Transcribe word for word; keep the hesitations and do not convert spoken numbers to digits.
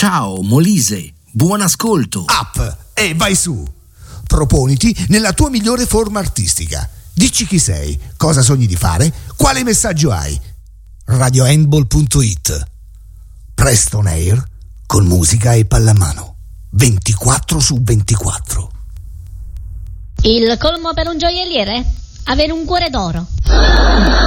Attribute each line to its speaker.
Speaker 1: Ciao Molise, buon ascolto.
Speaker 2: Up e vai su. Proponiti nella tua migliore forma artistica. Dici chi sei, cosa sogni di fare, quale messaggio hai. radio handball punto it. Presto on air con musica e pallamano. ventiquattro su ventiquattro.
Speaker 3: Il colmo per un gioielliere? Avere un cuore d'oro.